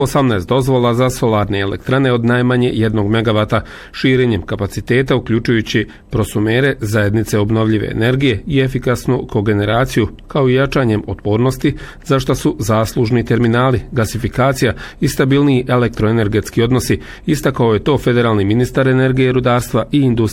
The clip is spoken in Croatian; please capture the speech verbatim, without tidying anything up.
osamnaest dozvola za solarne elektrane od najmanje jednog megavata, širenjem kapaciteta uključujući prosumere zajednice obnovljive energije i efikasnu kogeneraciju, kao i jačanjem otpornosti, za što su zaslužni terminali, gasifikacija i stabilniji elektroenergetski odnosi, istakao je to federalni ministar energije, rudarstva i industrije